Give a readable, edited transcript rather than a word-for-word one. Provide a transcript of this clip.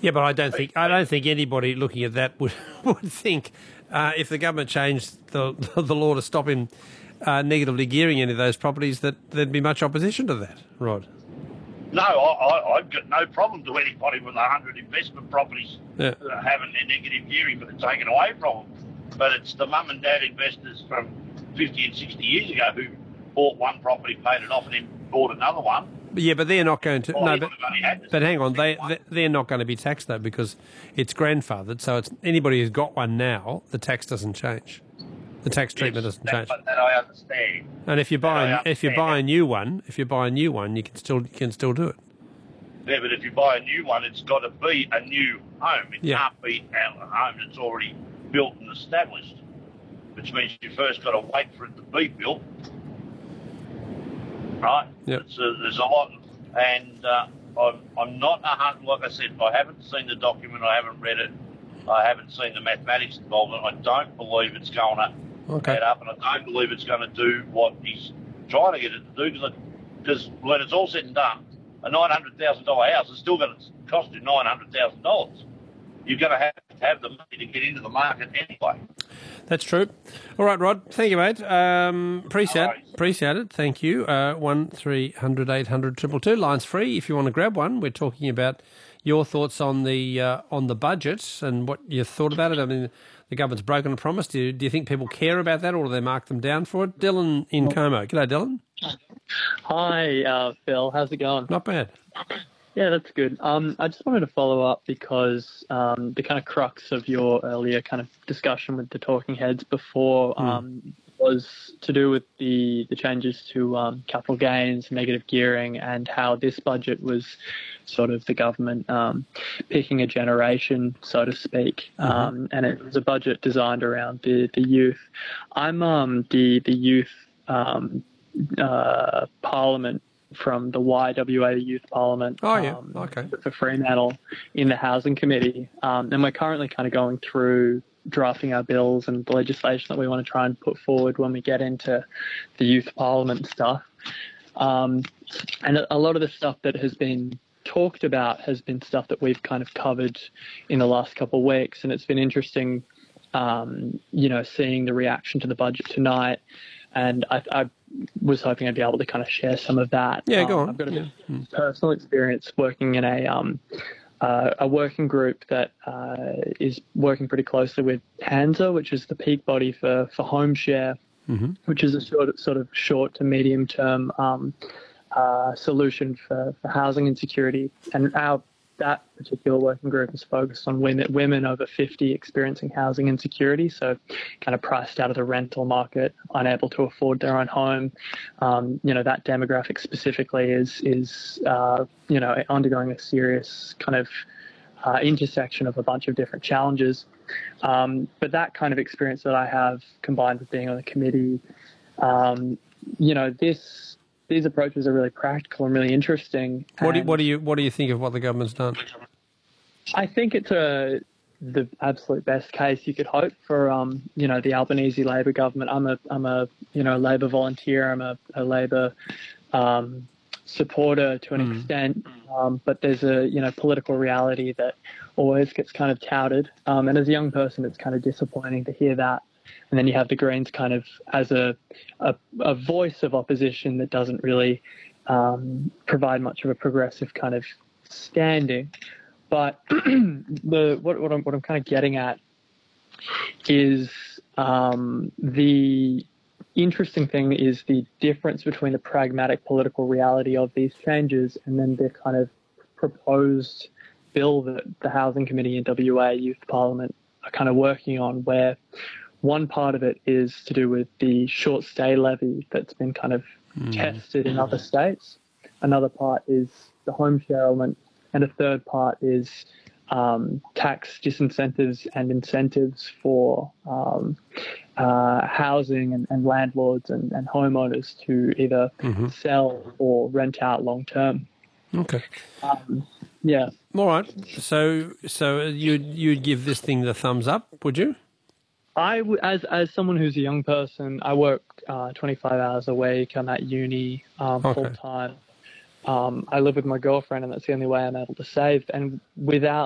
Yeah, but I don't think anybody looking at that would think if the government changed the law to stop him negatively gearing any of those properties that there'd be much opposition to that, Rod. No, I've got no problem to anybody with 100 investment properties having their negative gearing, but it's taken away from them. But it's the mum and dad investors from 50 and 60 years ago who bought one property, paid it off, and then bought another one. Yeah, but they're not going to. But hang on, they're not going to be taxed though because it's grandfathered. So it's anybody who's got one now, the tax doesn't change. The tax treatment doesn't change. That I understand. And if you buy a new one, you can still do it. Yeah, but if you buy a new one, it's got to be a new home. It can't be a home that's already built and established, which means you first got to wait for it to be built. Right? Yep. There's a lot, and I'm not like I said, I haven't seen the document, I haven't read it, I haven't seen the mathematics involved, and I don't believe it's going to add up, and I don't believe it's going to do what he's trying to get it to do, because when it's all said and done, a $900,000 house is still going to cost you $900,000. You're going to have the money to get into the market anyway. That's true. All right, Rod. Thank you, mate. Appreciate it. Thank you. 1300 800 222. Line's free if you want to grab one. We're talking about your thoughts on the budget and what you thought about it. I mean, the government's broken a promise. Do you think people care about that, or do they mark them down for it? Dylan in Como. G'day, Dylan. Hi, Phil. How's it going? Not bad. Yeah, that's good. I just wanted to follow up because the kind of crux of your earlier kind of discussion with the talking heads before was to do with the changes to capital gains, negative gearing, and how this budget was sort of the government picking a generation, so to speak. And it was a budget designed around the youth. I'm the youth parliament from the YWA Youth Parliament for Fremantle in the Housing Committee. And we're currently kind of going through drafting our bills and the legislation that we want to try and put forward when we get into the Youth Parliament stuff. And a lot of the stuff that has been talked about has been stuff that we've kind of covered in the last couple of weeks. And it's been interesting, seeing the reaction to the budget tonight. And I was hoping I'd be able to kind of share some of that. Yeah, go on. I've got a bit of personal experience working in a working group that is working pretty closely with HANZA, which is the peak body for home share, which is a sort of short to medium term solution for housing insecurity. And that particular working group is focused on women over 50 experiencing housing insecurity, so kind of priced out of the rental market, unable to afford their own home. That demographic specifically is undergoing a serious kind of intersection of a bunch of different challenges. But that kind of experience that I have, combined with being on the committee, these approaches are really practical and really interesting. What do you think of what the government's done? I think it's the absolute best case you could hope for the Albanese Labor government. I'm a Labor volunteer. I'm a Labor supporter to an extent, but there's a political reality that always gets kind of touted. And as a young person, it's kind of disappointing to hear that. And then you have the Greens kind of as a voice of opposition that doesn't really provide much of a progressive kind of standing. But what I'm kind of getting at is the interesting thing is the difference between the pragmatic political reality of these changes and then the kind of proposed bill that the Housing Committee in WA Youth Parliament are kind of working on, where one part of it is to do with the short stay levy that's been kind of tested in other states. Another part is the home share element. And a third part is tax disincentives and incentives for housing and landlords and homeowners to either sell or rent out long term. Okay. Yeah. All right. So you'd give this thing the thumbs up, would you? As someone who's a young person, I work 25 hours a week. I'm at uni full time. I live with my girlfriend, and that's the only way I'm able to save. And without